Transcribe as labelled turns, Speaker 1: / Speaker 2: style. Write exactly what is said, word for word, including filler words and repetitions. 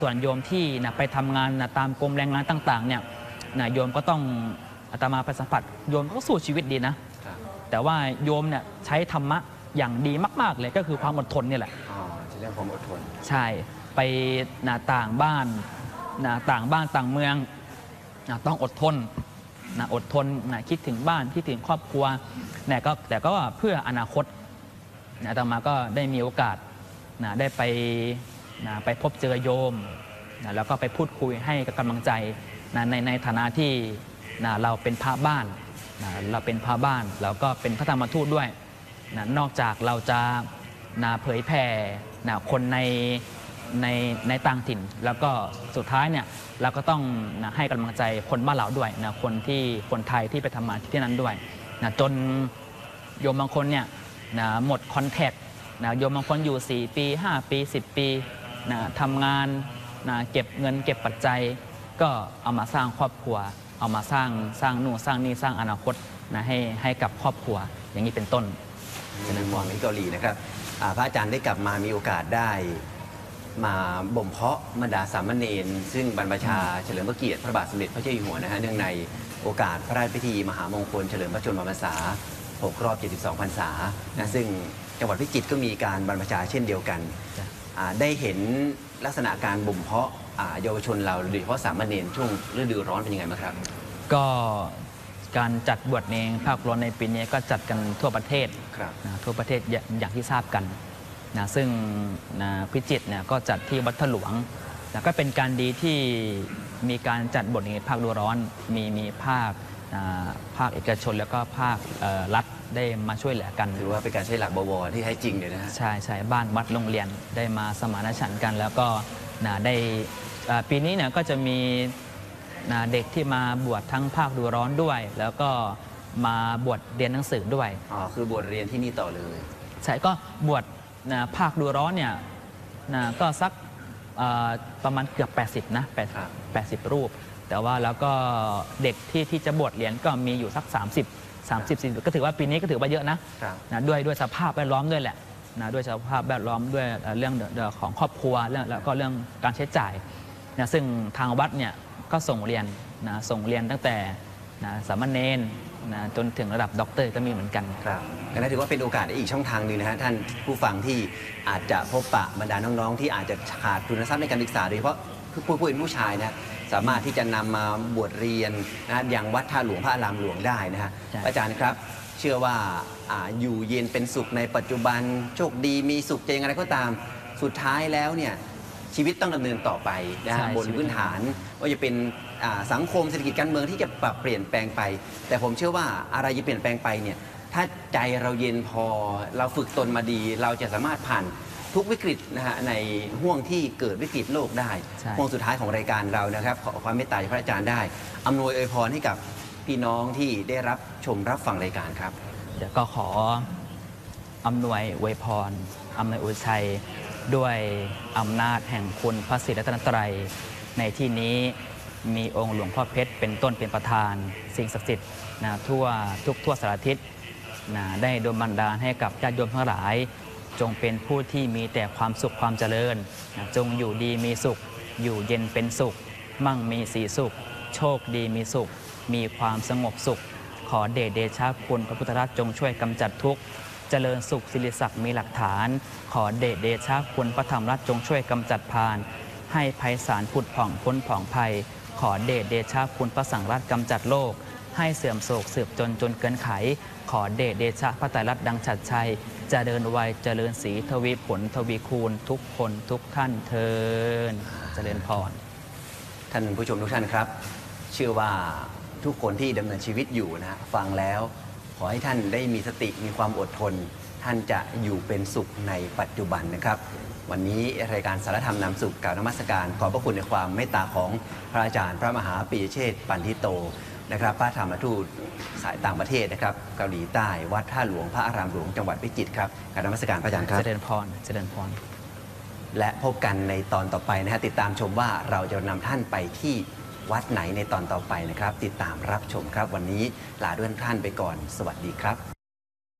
Speaker 1: ส่วนโยมที่นะไปทำงานนะตามกรมแรงงานต่างๆเนี่ยนะโยมก็ต้องอาตมาไปสัมผัสโยมก็สู้ชีวิตดีนะแต่ว่าโยมเนี่ยใช้ธรรมะอย่างดีมากๆเลยก็คือความอดทนนี่แหละ
Speaker 2: อ๋อจะเรื่องความอดทน
Speaker 1: ใช่ไปนะต่างบ้านนะต่างบ้านต่างเมืองนะต้องอดทนนะอดทนนะคิดถึงบ้านคิดถึงครอบครัวเนี่ยก็แต่ก็เพื่ออนาคตนะอาตมาก็ได้มีโอกาสนะได้ไปนะไปพบเจอโยมนะแล้วก็ไปพูดคุยให้กำลังใจนะในในฐานะที่นะเราเป็นพระบ้านนะเราเป็นพระบ้านแล้วก็เป็นพระธรรมทูตด้วยนะนอกจากเราจะนะเผยแผ่นะคนในในในต่างถิ่นแล้วก็สุดท้ายเนี่ยเราก็ต้องนะให้กำลังใจคนบ้านเราด้วยนะคนที่คนไทยที่ไปทำงานที่นั้นด้วยนะจนโยมบางคนเนี่ยนะหมดคอนแทคนะโยมบางคนอยู่สี่ปีห้าปีสิบปีนะทำงานนะเก็บเงินเก็บปัจจัยก็เอามาสร้างครอบครัวเอามาสร้างสร้างนู่นสร้างนี่สร้างอนาคตนะให้ให้กับครอบครัวอย่างนี้เป็นต้น
Speaker 2: ในมุมที่เกาหลีนะครับพระอาจารย์ได้กลับมามีโอกาสได้มาบ่มเพาะบรรดาสามเณรซึ่งบรรพชาเฉลิมพระเกียรติพระบาทสมเด็จพระเจ้าอยู่หัวนะฮะเนื่องในโอกาสพระราชพิธีมหามงคลเฉลิมพระชนมพรรษาหกรอบเจ็ดสิบสองพรรษานะซึ่งจังหวัดพิจิตรก็มีการบรรพชาเช่นเดียวกันได้เห็นลักษณะการบ่มเพาะเยาวชนเราโดยเฉพาะสามเณรช่วงฤดูร้อนเป็นยังไงบ้างครับ
Speaker 1: ก็การจัดบวชเนรภาคร้อนในปีนี้ก็จัดกันทั่วประเทศนะทั่วประเทศอย่างที่ทราบกันนะซึ่งนะพิจิตรเนี่ยก็จัดที่วัดถลวงนะก็เป็นการดีที่มีการจัดบวชเนรภาคฤดูร้อนมีมีภาคภาคเอกชนแล้วก็ภาครัฐได้มาช่วยเหลือกัน
Speaker 2: ถือว่าเป็นการใช้หลักบวรที่แท้จริงเลยนะฮะ
Speaker 1: ใช่ใช่บ้านวัดโรงเรียนได้มาสมานฉันท์กันแล้วก็นะได้ปีนี้เนี่ยก็จะมีนะเด็กที่มาบวชทั้งภาคฤดูร้อนด้วยแล้วก็มาบวชเรียนหนังสือด้วย
Speaker 2: อ๋อคือบวชเรียนที่นี่ต่อเลย
Speaker 1: ใช่ก็บวชนะภาคฤดูร้อนเนี่ยนะก็สักประมาณเกือบแปดสิบนะแปดสิบรูปแต่ว่าแล้วก็เด็กที่ที่จะบวชเรียนก็มีอยู่สักสามสิบ สามสิบ สี่สิบก็ถือว่าปีนี้ก็ถือว่าเยอะนะนะด้วยด้วยสภาพแวดล้อมด้วยแหละนะด้วยสภาพแวดล้อมด้วยเรื่องของครอบครัวแล้วก็เรื่องการใช้จ่ายนะซึ่งทางวัดเนี่ยก็ส่งเรียนนะส่งเรียนตั้งแต่นะสามเณรนะจนถึงระดับด็อกเตอร์ก็มีเหมือนกัน
Speaker 2: ครับก็ถือว่าเป็นโอกาสอีกช่องทางหนึ่งนะฮะท่านผู้ฟังที่อาจจะพบปะบรรดาน้องๆที่อาจจะขาดทุนทรัพย์ในการศึกษาโดยเฉพาะผู้ผู้เป็นผู้ชายนะสามารถที่จะนำมาบวชเรียนนะอย่างวัดท่าหลวงพระอารามหลวงได้นะฮะอาจารย์ครับเชื่อว่าอยู่เย็นเป็นสุขในปัจจุบันโชคดีมีสุขจะยังไงก็ตามสุดท้ายแล้วเนี่ยชีวิตต้องดำเนินต่อไปนะฮะบนพื้นฐานว่าจะเป็นสังคมเศรษฐกิจการเมืองที่จะปรับเปลี่ยนแปลงไปแต่ผมเชื่อว่าอะไรจะเปลี่ยนแปลงไปเนี่ยถ้าใจเราเย็นพอเราฝึกตนมาดีเราจะสามารถผ่านทุกวิกฤตนะฮะในห่วงที่เกิดวิกฤตโลกได้ห่วงสุดท้ายของรายการเรานะครับขอความเมตตาจากพระอาจารย์ได้อำนวยอวยพรให้กับพี่น้องที่ได้รับชมรับฟังรายการครับ
Speaker 1: เดี๋ยวก็ขออำนวยอวยพรอำนวยอวยชัยด้วยอำนาจแห่งคุณพระศรีรัตนตรัยในที่นี้มีองค์หลวงพ่อเพชรเป็นต้นเป็นประธานสิ่งศักดิ์สิทธิ์นะทั่วทุกทั่วสารทิศนะได้ดลบันดาลให้กับญาติโยมทั้งหลายจงเป็นผู้ที่มีแต่ความสุขความเจริญนะจงอยู่ดีมีสุขอยู่เย็นเป็นสุขมั่งมีสีสุขโชคดีมีสุขมีความสงบสุขขอเดชเดชะคุณพระพุทธรัตน์จงช่วยกำจัดทุกข์เจริญสุขศิริศักดิ์มีหลักฐานขอเดชเดชะคุณพระธรรมรัตน์จงช่วยกำจัดพานให้ไพศาลผุดผ่องพ้นผ่องภัยขอเดชเดชะคุณพระสังฆรัตน์กำจัดโลกให้เสื่อมโศกเสื่อมจนจนเกินไขขอเดชเดชะพระไตรลักษณ์ดังฉัตรชัยเจริญวัยเจริญศรีทวีผลทวีคูณทุกคนทุกท่านเทินเจริญพร
Speaker 2: ท่านผู้ชมทุกท่านครับเชื่อว่าทุกคนที่ดำเนินชีวิตอยู่นะฟังแล้วขอให้ท่านได้มีสติมีความอดทนท่านจะอยู่เป็นสุขในปัจจุบันนะครับวันนี้รายการสารธรรมนำสุขกล่าวนมัสการขอบพระคุณในความเมตตาของพระอาจารย์พระมหาปิยเชษฐ์ปันธิโตนะครับพระธรรมทูตสายต่างประเทศนะครับเกาหลีใต้วัดท่าหลวงพระอารามหลวงจังหวัดพิจิตรครับกรานมัสการพระอาจารย์ครับ
Speaker 1: เจริญพรเจริญพร
Speaker 2: และพบกันในตอนต่อไปนะฮะติดตามชมว่าเราจะนำท่านไปที่วัดไหนในตอนต่อไปนะครับติดตามรับชมครับวันนี้ลาด้วยท่านไปก่อนสวัสดีครับ